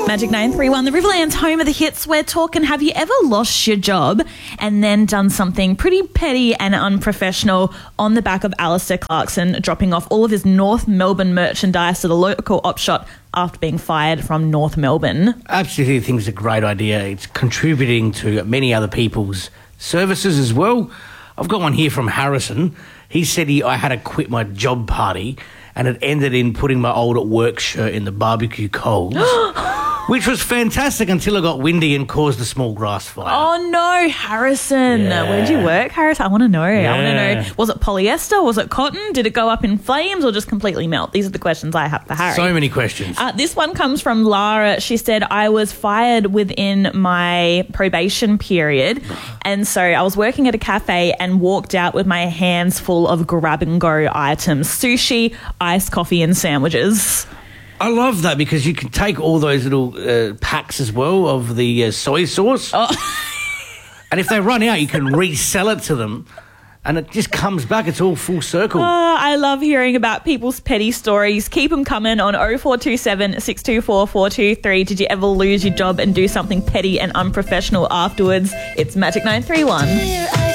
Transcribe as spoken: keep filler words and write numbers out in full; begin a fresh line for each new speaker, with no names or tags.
Magic nine three one, the Riverland's home of the hits. We're talking, have you ever lost your job and then done something pretty petty and unprofessional on the back of Alistair Clarkson dropping off all of his North Melbourne merchandise at a local op shop after being fired from North Melbourne?
Absolutely, I think it's a great idea. It's contributing to many other people's services as well. I've got one here from Harrison. He said he I had to quit my job party and it ended in putting my old at work shirt in the barbecue coals. Which was fantastic until it got windy and caused a small grass fire.
Oh, no, Harrison.
Yeah.
Where'd you work, Harrison? I want to know.
Yeah.
I want to know. Was it polyester? Was it cotton? Did it go up in flames or just completely melt? These are the questions I have for Harry.
So many questions.
Uh, this one comes from Lara. She said, I was fired within my probation period. And so I was working at a cafe and walked out with my hands full of grab-and-go items. Sushi, iced coffee and sandwiches.
I love that because you can take all those little uh, packs as well of the uh, soy sauce.
Oh.
And if they run out, you can resell it to them. And it just comes back. It's all full circle.
Oh, I love hearing about people's petty stories. Keep them coming on oh four two seven, six two four, four two three. Did you ever lose your job and do something petty and unprofessional afterwards? It's Magic nine three one.